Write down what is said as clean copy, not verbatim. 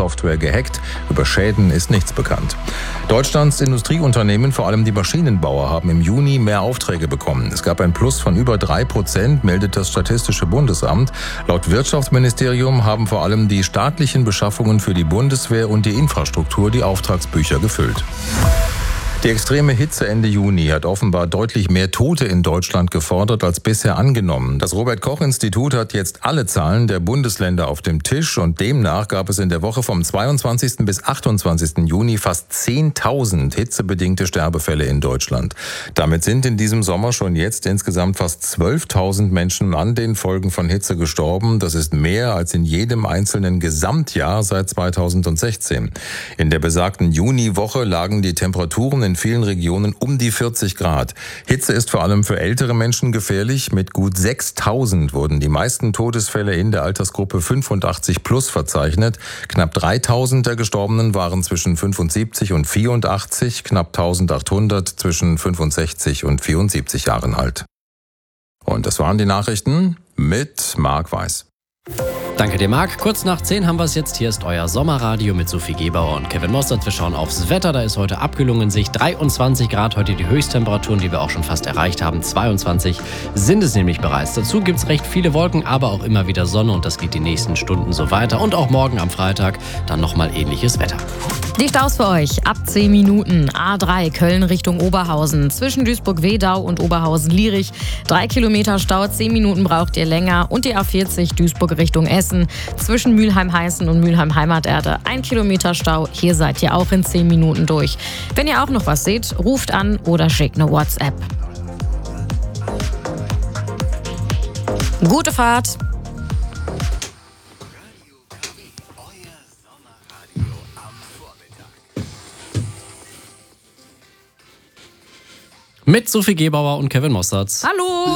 Software gehackt. Über Schäden ist nichts bekannt. Deutschlands Industrieunternehmen, vor allem die Maschinenbauer, haben im Juni mehr Aufträge bekommen. Es gab ein Plus von über 3%, meldet das Statistische Bundesamt. Laut Wirtschaftsministerium haben vor allem die staatlichen Beschaffungen für die Bundeswehr und die Infrastruktur die Auftragsbücher gefüllt. Die extreme Hitze Ende Juni hat offenbar deutlich mehr Tote in Deutschland gefordert als bisher angenommen. Das Robert-Koch-Institut hat jetzt alle Zahlen der Bundesländer auf dem Tisch und demnach gab es in der Woche vom 22. bis 28. Juni fast 10.000 hitzebedingte Sterbefälle in Deutschland. Damit sind in diesem Sommer schon jetzt insgesamt fast 12.000 Menschen an den Folgen von Hitze gestorben. Das ist mehr als in jedem einzelnen Gesamtjahr seit 2016. In der besagten Juniwoche lagen die Temperaturen in vielen Regionen um die 40 Grad. Hitze ist vor allem für ältere Menschen gefährlich. Mit gut 6.000 wurden die meisten Todesfälle in der Altersgruppe 85 plus verzeichnet. Knapp 3.000 der Gestorbenen waren zwischen 75 und 84, knapp 1.800 zwischen 65 und 74 Jahren alt. Und das waren die Nachrichten mit Marc Weiß. Danke dir, Marc. Kurz nach 10 haben wir es jetzt. Hier ist euer Sommerradio mit Sophie Gebauer und Kevin Mostert. Wir schauen aufs Wetter. Da ist heute abgelungen sich 23 Grad. Heute die Höchsttemperaturen, die wir auch schon fast erreicht haben. 22 sind es nämlich bereits. Dazu gibt es recht viele Wolken, aber auch immer wieder Sonne. Und das geht die nächsten Stunden so weiter. Und auch morgen am Freitag dann nochmal ähnliches Wetter. Die Staus für euch ab 10 Minuten. A3 Köln Richtung Oberhausen. Zwischen Duisburg-Wedau und Oberhausen-Lierich. 3 Kilometer Stau, 10 Minuten braucht ihr länger. Und die A40 Duisburg Richtung Essen. Zwischen Mülheim-Heißen und Mülheim-Heimaterde. 1 Kilometer Stau. Hier seid ihr auch in 10 Minuten durch. Wenn ihr auch noch was seht, ruft an oder schickt eine WhatsApp. Gute Fahrt. Mit Sophie Gebauer und Kevin Mostert. Hallo.